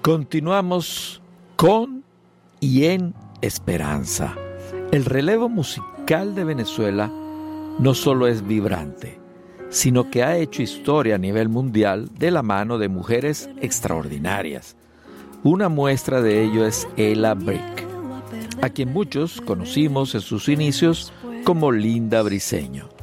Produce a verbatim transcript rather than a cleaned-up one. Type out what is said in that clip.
Continuamos con y en esperanza. El relevo musical de Venezuela no solo es vibrante, sino que ha hecho historia a nivel mundial de la mano de mujeres extraordinarias. Una muestra de ello es Ella Brick, a quien muchos conocimos en sus inicios como Linda Briceño.